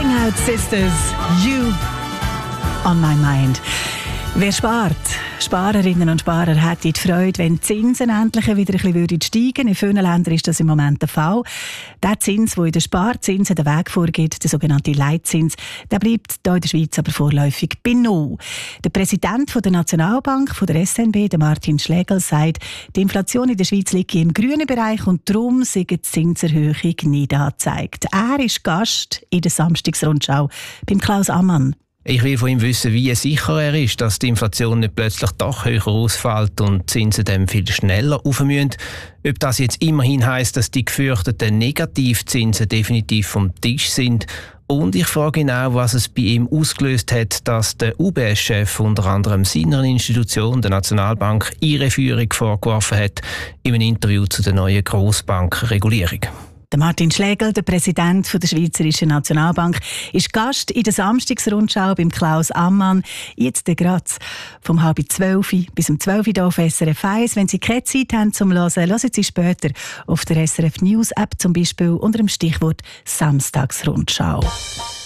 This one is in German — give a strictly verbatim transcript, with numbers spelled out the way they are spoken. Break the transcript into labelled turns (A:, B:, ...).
A: Bring Out Sisters, You on My Mind. Wer spart, Sparerinnen und Sparer hätten die Freude, wenn die Zinsen endlich wieder ein bisschen steigen würden. In vielen Ländern ist das im Moment der Fall. Der Zins, der in den Sparzinsen den Weg vorgibt, der sogenannte Leitzins, der bleibt hier in der Schweiz aber vorläufig bei null. Der Präsident der Nationalbank, der S N B, der Martin Schlegel, sagt, die Inflation in der Schweiz liegt im grünen Bereich und darum sei die Zinserhöhung nicht angezeigt. Er ist Gast in der Samstagsrundschau beim Klaus Ammann.
B: Ich will von ihm wissen, wie sicher er ist, dass die Inflation nicht plötzlich doch höher ausfällt und die Zinsen dann viel schneller rauf müssen. Ob das jetzt immerhin heisst, dass die gefürchteten Negativzinsen definitiv vom Tisch sind. Und ich frage ihn auch, was es bei ihm ausgelöst hat, dass der U B S-Chef unter anderem seiner Institution, der Nationalbank, ihre Führung vorgeworfen hat in einem Interview zu der neuen Grossbankregulierung.
A: Der Martin Schlegel, der Präsident der Schweizerischen Nationalbank, ist Gast in der Samstagsrundschau beim Klaus Ammann. Jetzt gerade vom halb zwölf bis um zwölf Uhr auf S R F eins. Wenn Sie keine Zeit haben zum Hören, hören Sie später auf der S R F News App zum Beispiel unter dem Stichwort Samstagsrundschau.